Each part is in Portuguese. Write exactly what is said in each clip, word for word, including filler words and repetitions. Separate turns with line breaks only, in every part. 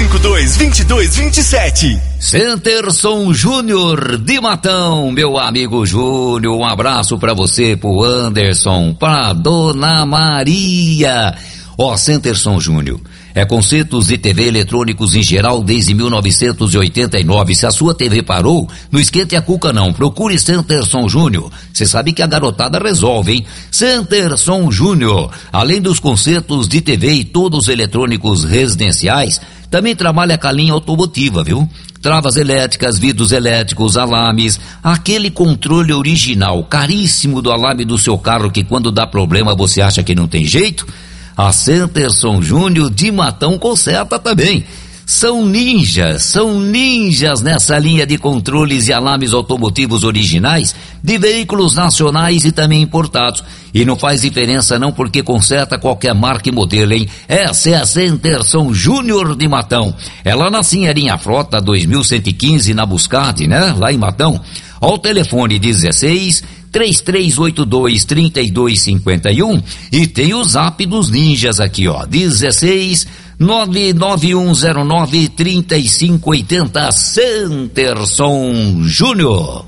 cinco dois, dois dois dois sete.
Centerson Júnior de Matão, meu amigo Júnior, um abraço pra você, pro Anderson, pra Dona Maria. Ó, Centerson Júnior, é concertos de T V eletrônicos em geral desde mil novecentos e oitenta e nove. Se a sua T V parou, não esquente a cuca não, procure Centerson Júnior. Você sabe que a garotada resolve, hein? Centerson Júnior, além dos concertos de T V e todos os eletrônicos residenciais, também trabalha com a linha automotiva, viu? Travas elétricas, vidros elétricos, alarmes, aquele controle original, caríssimo do alarme do seu carro que quando dá problema você acha que não tem jeito? A Centerson Júnior de Matão conserta também. São ninjas, são ninjas nessa linha de controles e alarmes automotivos originais de veículos nacionais e também importados. E não faz diferença não, porque conserta qualquer marca e modelo, hein? Essa é a Centerson Júnior de Matão. Ela na Sinheirinha Frota dois mil cento e quinze na Buscade, né? Lá em Matão. Ó, o telefone dezesseis, três três oito dois, três dois cinco um e tem o zap dos ninjas aqui, ó, dezesseis, nove nove um zero nove, três cinco oito zero, Centerson Júnior.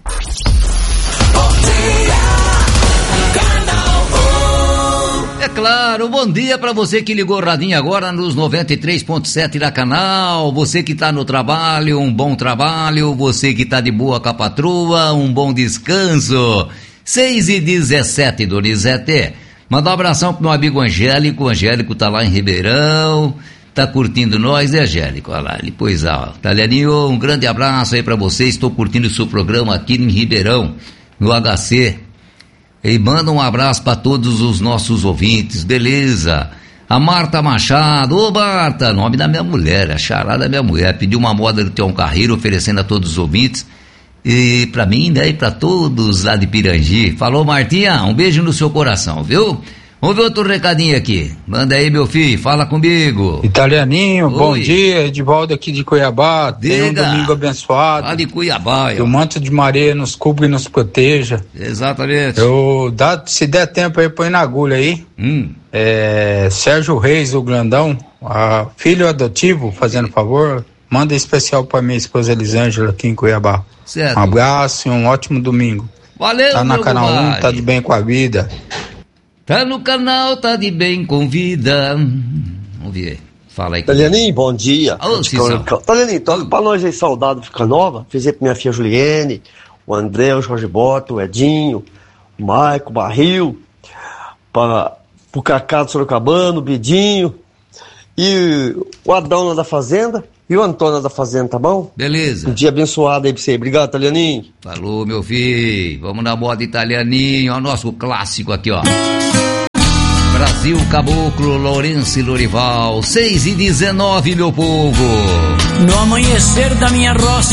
É claro, bom dia pra você que ligou o radinho agora nos noventa e três ponto sete da Canal, você que tá no trabalho, um bom trabalho, você que tá de boa com a patroa, um bom descanso. seis e dezessete, Donizete. Manda um abração pro meu amigo Angélico. O Angélico tá lá em Ribeirão, tá curtindo nós, né, Angélico? Olha lá, ele pôs lá, ó. Talianinho, um grande abraço aí pra você. Estou curtindo o seu programa aqui em Ribeirão, no H C. E manda um abraço pra todos os nossos ouvintes, beleza? A Marta Machado, ô Marta, nome da minha mulher, a charada da minha mulher, pediu uma moda do Tião Carreiro, oferecendo a todos os ouvintes. E pra mim, né, e pra todos lá de Pirangi. Falou, Martinha, um beijo no seu coração, viu? Vamos ver outro recadinho aqui. Manda aí, meu filho, fala comigo.
Italianinho,
Oi.
Bom dia, Edivaldo aqui de Cuiabá. Tenha um domingo abençoado.
Lá de Cuiabá,
Que o manto de Maria nos cubra e nos proteja.
Exatamente.
Eu, dá, se der tempo aí, põe na agulha aí.
Hum.
É, Sérgio Reis, o grandão, a, filho adotivo, fazendo favor, manda especial pra minha esposa Elisângela aqui em Cuiabá.
Certo.
Um abraço e um ótimo domingo.
Valeu,
Tá na
meu
Canal
compadre.
um, tá de bem com a vida.
Tá no canal, tá de bem com vida. Vamos ver. Fala aí.
Talianinho, bom dia.
Ô, Cisão.
Talianinho, toca pra nós aí, saudade do Fica Nova. Fiz aí pra minha filha Juliene, o André, o Jorge Bota, o Edinho, o Maico, o Barril, pra, pro Cacá do Sorocabana, o Bidinho, e o Adão lá da Fazenda, e o Antônio lá da Fazenda, tá bom?
Beleza.
Um dia abençoado aí pra você. Obrigado, Talianinho.
Falou, meu filho. Vamos na moda Italianinho. Ó, o nosso clássico aqui, ó. Brasil Caboclo, Lourenço e Lorival. seis e dezenove, meu povo.
No amanhecer da minha roça,